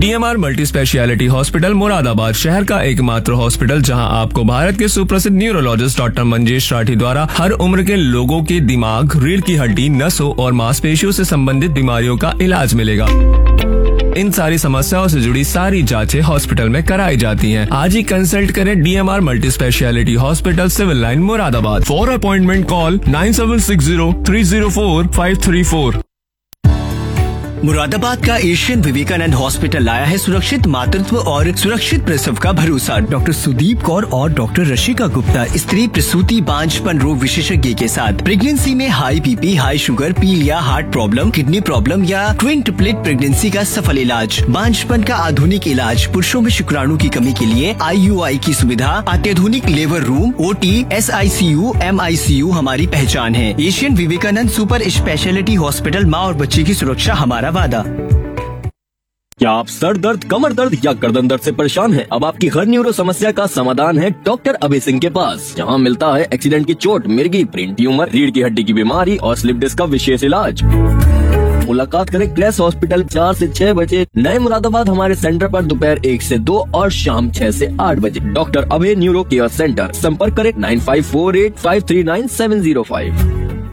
DMR multi speciality hospital Moradabad शहर का एकमात्र हॉस्पिटल जहां आपको भारत के सुप्रसिद्ध न्यूरोलॉजिस्ट डॉक्टर मंजेश राठी द्वारा हर उम्र के लोगों के दिमाग, रीढ़ की हड्डी, नसों और मांसपेशियों से संबंधित बीमारियों का इलाज मिलेगा। इन सारी समस्याओं से जुड़ी सारी जांचें हॉस्पिटल में कराई जाती हैं। आज ही कंसल्ट करें DMR multi speciality hospital, civil line, Moradabad. For appointment call 9760304534। Moradabad का एशियन विवेकानंद हॉस्पिटल लाया है सुरक्षित मातृत्व और सुरक्षित प्रसव का भरोसा। डॉक्टर सुदीप कौर और डॉक्टर रशिका गुप्ता स्त्री प्रसूति बांझपन रोग विशेषज्ञ के साथ प्रेगनेंसी में हाई बीपी, हाई शुगर, पील या हार्ट प्रॉब्लम, किडनी प्रॉब्लम या क्विंटुप्लेट प्रेगनेंसी का सफल इलाज, बांझपन का आधुनिक इलाज, पुरुषों में शुक्राणु की कमी के लिए IUI की सुविधा, अत्याधुनिक labour room, OT, SICU, MICU हमारी पहचान है। Asian Vivekananda super speciality hospital, माँ और बच्चे की सुरक्षा हमारा वादा। क्या आप सर दर्द, कमर दर्द या गर्दन दर्द से परेशान हैं? अब आपकी हर न्यूरो समस्या का समाधान है डॉक्टर अभय सिंह के पास, जहां मिलता है एक्सीडेंट की चोट, मिर्गी, ब्रेन ट्यूमर, रीढ़ की हड्डी की बीमारी और स्लिप डिस्क का विशेष इलाज। मुलाकात करें क्लैस हॉस्पिटल 4 से 6 बजे, नए मुरादाबाद। हमारे सेंटर पर दोपहर 1 से 2 और शाम 6 से 8 बजे। डॉक्टर अभय न्यूरो केयर सेंटर, संपर्क करें 9548539705।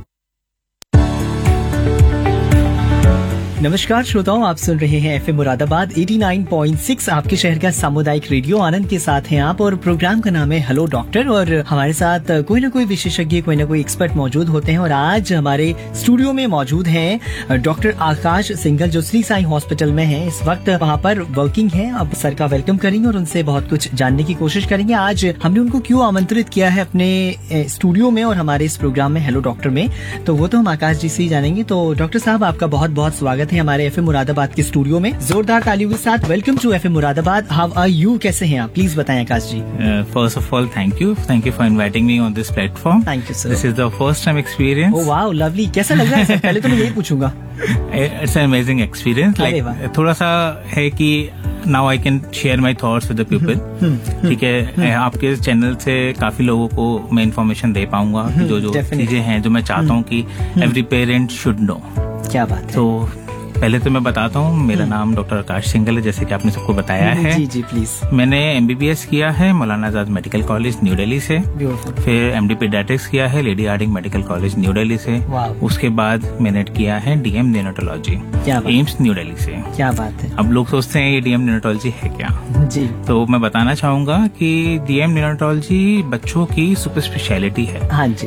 नमस्कार श्रोताओं, आप सुन रहे हैं FM मुरादाबाद 89.6 आपके शहर का सामुदायिक रेडियो। आनंद के साथ हैं आप और प्रोग्राम का नाम है हेलो डॉक्टर। और हमारे साथ कोई ना कोई विशेषज्ञ, कोई ना कोई एक्सपर्ट मौजूद होते हैं। और आज हमारे स्टूडियो में मौजूद हैं डॉक्टर आकाश सिंघल, जो श्री साई हॉस्पिटल में हैं। इस वक्त वहाँ पर वर्किंग है। अब सर का वेलकम करेंगे और उनसे बहुत कुछ जानने की कोशिश करेंगे। आज हमने उनको क्यों आमंत्रित किया है अपने स्टूडियो में और हमारे इस प्रोग्राम में हेलो डॉक्टर में, तो वो तो हम आकाश जी से ही जानेंगे। तो डॉक्टर साहब, आपका बहुत बहुत स्वागत है हमारे FM मुरादाबाद के स्टूडियो में। जोरदार तालियों के साथ welcome to FM Moradabad. How are you? कैसे हैं आप? प्लीज बताएं आकाश जी। First of all thank you for inviting me on this platform. Thank you sir. This is the first time experience. Oh wow, lovely. कैसा लग रहा है सर? पहले तो मैं यही पूछूंगा। It's an amazing experience. Like थोड़ा सा है कि now I can share my thoughts with the people. ठीक है, आपके चैनल से काफी लोगों को मैं इन्फॉर्मेशन दे पाऊंगा, जो चीजें हैं जो मैं चाहता हूँ कि एवरी पेरेंट शुड नो। क्या बात है। तो पहले तो मैं बताता हूँ, मेरा नाम डॉक्टर आकाश सिंघल है, जैसे कि आपने सबको बताया है। जी जी प्लीज। मैंने MBBS किया है Maulana Azad medical college new Delhi से। फिर MD पीडियाट्रिक्स किया है lady Hardinge medical college new Delhi से। उसके बाद मैंने किया है DM neurology AIIMS new Delhi से। क्या बात है। अब लोग सोचते हैं ये DM न्यूरोलॉजी है क्या? जी, तो मैं बताना चाहूंगा कि DM न्यूरोलॉजी बच्चों की सुपर स्पेशलिटी है। हाँ जी।